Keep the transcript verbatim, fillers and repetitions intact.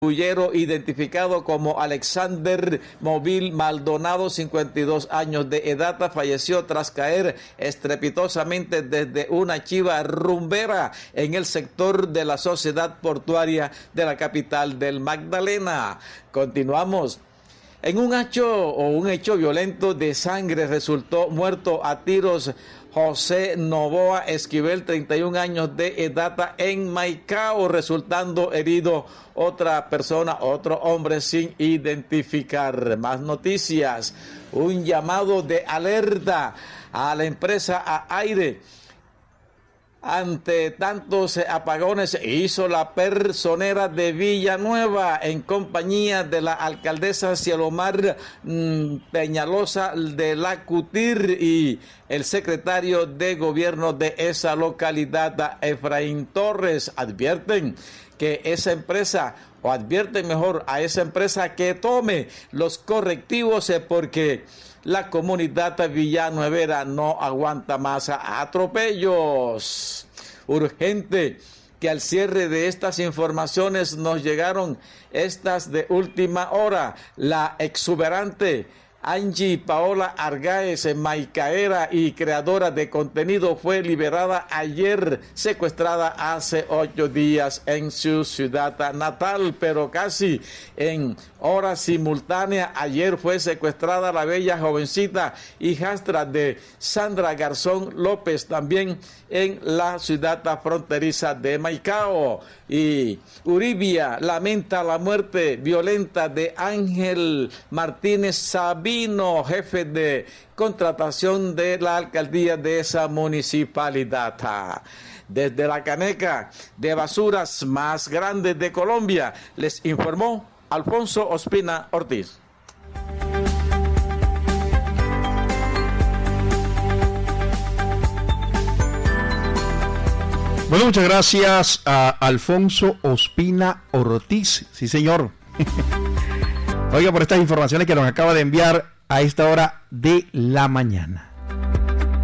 patrullero identificado como Alexander Móvil Maldonado, cincuenta y dos años de edad, falleció tras caer estrepitosamente desde una chiva rumbera en el sector de la Sociedad Portuaria de la capital del Magdalena. Continuamos. En un hecho o un hecho violento de sangre resultó muerto a tiros José Novoa Esquivel, treinta y un años de edad, en Maicao, resultando herido otra persona, otro hombre sin identificar. Más noticias. Un llamado de alerta a la empresa Aire. Ante tantos apagones, hizo la personera de Villanueva en compañía de la alcaldesa Cielomar mmm, Peñalosa de la Cutir y el secretario de gobierno de esa localidad, Efraín Torres. Advierten que esa empresa, o advierten mejor a esa empresa que tome los correctivos porque la comunidad villanuevera no aguanta más atropellos. Urgente que al cierre de estas informaciones nos llegaron estas de última hora. La exuberante Angie Paola Argáez, maicaera y creadora de contenido, fue liberada ayer, secuestrada hace ocho días en su ciudad natal, pero casi en hora simultánea. Ayer fue secuestrada la bella jovencita hijastra de Sandra Garzón López, también en la ciudad fronteriza de Maicao. Y Uribia lamenta la muerte violenta de Ángel Martínez Sabino, jefe de contratación de la alcaldía de esa municipalidad. Desde la caneca de basuras más grande de Colombia, les informó Alfonso Ospina Ortiz. Bueno, muchas gracias a Alfonso Ospina Ortiz. Sí, señor. Oiga, por estas informaciones que nos acaba de enviar a esta hora de la mañana.